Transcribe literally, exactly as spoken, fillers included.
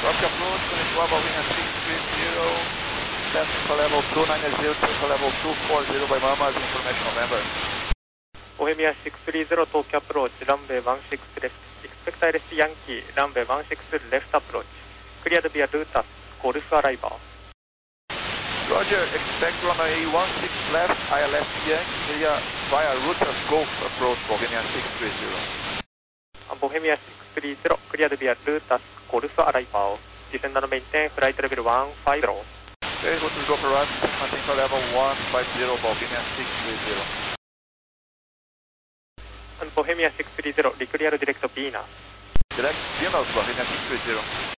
Rock approach, Konnichiwa, Bohemia six three zero, left for level two nine zero, take for level two four zero by Mama as information November. Bohemia six three zero, Tokyo approach, runway one six left, expect I R S Yankee, runway one six left approach, cleared via Lutas, Golf arrival. Roger, expect runway one six left, I L S Yankee via, via Lutas Golf approach, Bohemia six three zero. Bohemia six three zero, cleared via Lutas, Golf arrival. Descend and maintain flight level one five zero. Okay, go to go for right, maintain for level one five zero, Bohemia six three zero. And Bohemia six three zero, declare direct Venus. Direct Venus, Bohemia six three zero.